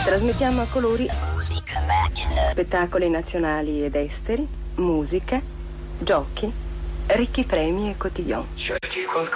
Trasmettiamo a colori spettacoli nazionali ed esteri, musica, giochi, ricchi premi e cotillon. Cerchi qualcosa